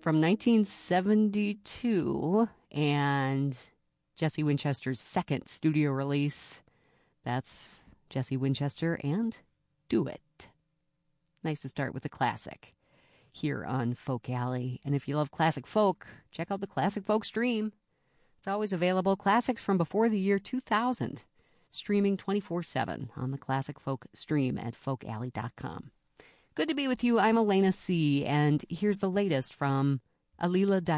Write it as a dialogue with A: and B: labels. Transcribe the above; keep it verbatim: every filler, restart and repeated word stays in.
A: from nineteen seventy-two, and Jesse Winchester's second studio release. That's Jesse Winchester and Do It. Nice to start with a classic here on Folk Alley. And if you love classic folk, check out the Classic Folk Stream. It's always available. Classics from before the year two thousand. Streaming twenty-four seven on the Classic Folk Stream at folk alley dot com. Good to be with you. I'm Elena C., and here's the latest from Alila